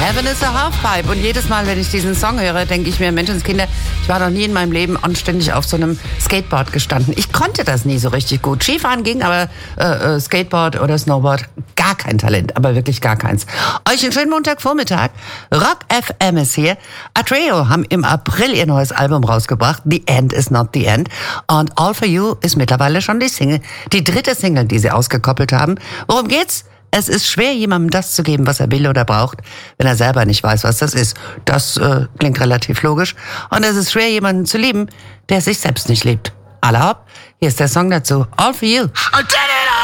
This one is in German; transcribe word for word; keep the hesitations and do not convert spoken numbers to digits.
Heaven is a Halfpipe. Und jedes Mal, wenn ich diesen Song höre, denke ich mir, Menschenskinder, ich war noch nie in meinem Leben anständig auf so einem Skateboard gestanden. Ich konnte das nie so richtig gut. Skifahren ging, aber äh, Skateboard oder Snowboard, gar kein Talent, aber wirklich gar keins. Euch einen schönen Montagvormittag. Rock F M ist hier. Atreo haben im April ihr neues Album rausgebracht. The End is not the End. Und All for You ist mittlerweile schon die Single, die dritte Single, die sie ausgekoppelt haben. Worum geht's? Es ist schwer, jemandem das zu geben, was er will oder braucht, wenn er selber nicht weiß, was das ist. Das äh, klingt relativ logisch. Und es ist schwer, jemanden zu lieben, der sich selbst nicht liebt. Alla hopp, hier ist der Song dazu. All for You. I did it all!